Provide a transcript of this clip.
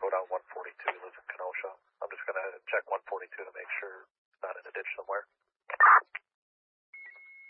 go down 142. He lives in Kenosha. I'm just going to check 142 to make sure it's not in a ditch somewhere.